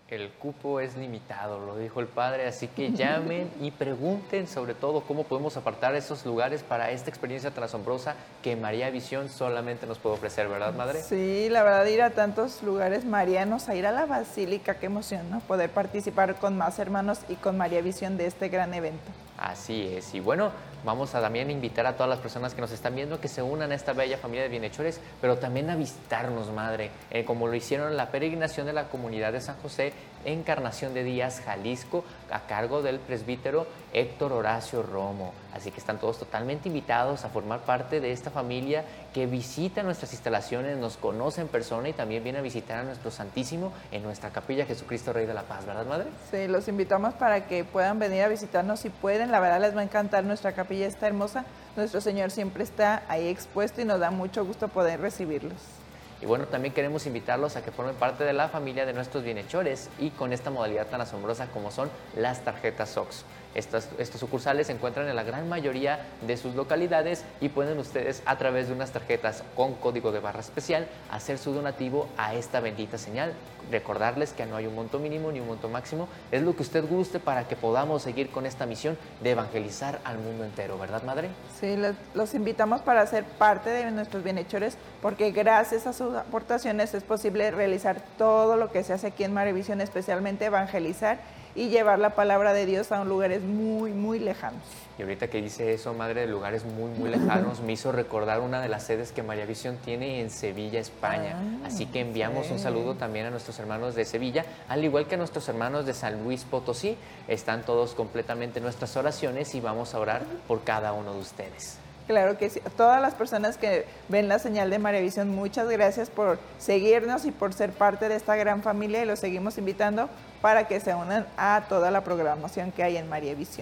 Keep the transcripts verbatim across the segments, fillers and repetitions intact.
El cupo es limitado, lo dijo el padre, así que llamen y pregunten sobre todo cómo podemos apartar esos lugares para esta experiencia tan asombrosa que María Visión solamente nos puede ofrecer, ¿verdad, madre? Sí, la verdad, ir a tantos lugares marianos, a ir a la basílica, qué emoción, ¿no? Poder participar con más hermanos y con María Visión de este gran evento. Así es, y bueno, vamos a también invitar a todas las personas que nos están viendo que se unan a esta bella familia de bienhechores, pero también a visitarnos, madre, eh, como lo hicieron en la peregrinación de la comunidad de San José, Encarnación de Díaz, Jalisco, a cargo del presbítero Héctor Horacio Romo. Así que están todos totalmente invitados a formar parte de esta familia que visita nuestras instalaciones, nos conoce en persona y también viene a visitar a nuestro Santísimo en nuestra capilla Jesucristo Rey de la Paz, ¿verdad, madre? Sí, los invitamos para que puedan venir a visitarnos si pueden. La verdad les va a encantar, nuestra capilla está hermosa. Nuestro Señor siempre está ahí expuesto y nos da mucho gusto poder recibirlos. Y bueno, también queremos invitarlos a que formen parte de la familia de nuestros bienhechores y con esta modalidad tan asombrosa como son las tarjetas OXXO. Estas, estos sucursales se encuentran en la gran mayoría de sus localidades y pueden ustedes a través de unas tarjetas con código de barra especial hacer su donativo a esta bendita señal. Recordarles que no hay un monto mínimo ni un monto máximo, es lo que usted guste para que podamos seguir con esta misión de evangelizar al mundo entero, ¿verdad, madre? Sí, los, los invitamos para ser parte de nuestros bienhechores porque gracias a sus aportaciones es posible realizar todo lo que se hace aquí en María Visión, especialmente evangelizar y llevar la palabra de Dios a lugares muy, muy lejanos. Y ahorita que dice eso, madre, de lugares muy, muy lejanos, me hizo recordar una de las sedes que María Visión tiene en Sevilla, España. Ah, Así que enviamos sí. un saludo también a nuestros hermanos de Sevilla, al igual que a nuestros hermanos de San Luis Potosí. Están todos completamente en nuestras oraciones y vamos a orar por cada uno de ustedes. Claro que sí. Todas las personas que ven la señal de María Visión, muchas gracias por seguirnos y por ser parte de esta gran familia y los seguimos invitando para que se unan a toda la programación que hay en María Visión.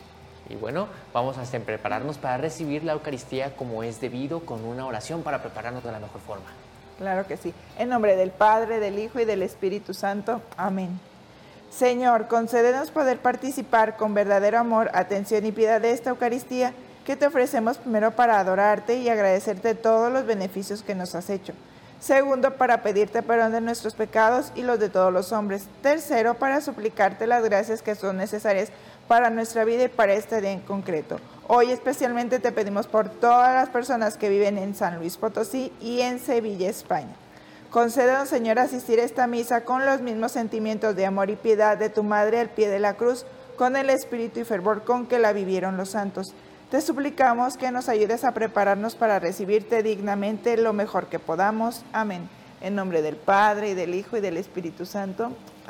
Y bueno, vamos a prepararnos para recibir la Eucaristía como es debido, con una oración para prepararnos de la mejor forma. Claro que sí. En nombre del Padre, del Hijo y del Espíritu Santo. Amén. Señor, concédenos poder participar con verdadero amor, atención y piedad de esta Eucaristía que te ofrecemos primero para adorarte y agradecerte todos los beneficios que nos has hecho. Segundo, para pedirte perdón de nuestros pecados y los de todos los hombres. Tercero, para suplicarte las gracias que son necesarias para nuestra vida y para este día en concreto. Hoy especialmente te pedimos por todas las personas que viven en San Luis Potosí y en Sevilla, España. Concédenos, Señor, asistir a esta misa con los mismos sentimientos de amor y piedad de tu Madre al pie de la cruz, con el espíritu y fervor con que la vivieron los santos. Te suplicamos que nos ayudes a prepararnos para recibirte dignamente lo mejor que podamos. Amén. En nombre del Padre, y del Hijo, y del Espíritu Santo.